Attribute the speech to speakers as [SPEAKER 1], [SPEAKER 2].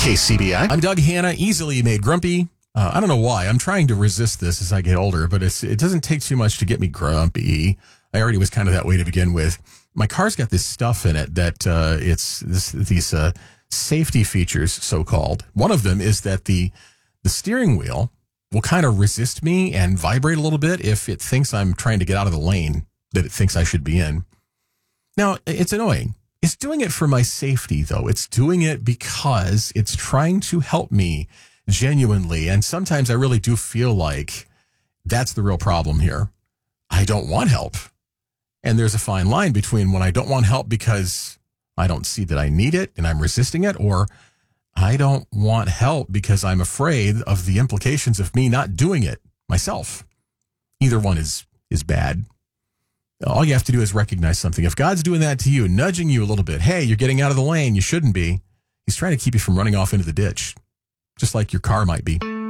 [SPEAKER 1] KCBI.
[SPEAKER 2] I'm Doug Hanna, easily made grumpy. I don't know why. I'm trying to resist this as I get older, but it doesn't take too much to get me grumpy. I already was kind of that way to begin with. My car's got this stuff in it that these safety features, so-called. One of them is that the steering wheel will kind of resist me and vibrate a little bit if it thinks I'm trying to get out of the lane that it thinks I should be in. Now, it's annoying. It's doing it for my safety, though. It's doing it because it's trying to help me genuinely. And sometimes I really do feel like that's the real problem here. I don't want help. And there's a fine line between when I don't want help because I don't see that I need it and I'm resisting it, or I don't want help because I'm afraid of the implications of me not doing it myself. Either one is bad. All you have to do is recognize something. If God's doing that to you, nudging you a little bit, hey, you're getting out of the lane, you shouldn't be. He's trying to keep you from running off into the ditch, just like your car might be.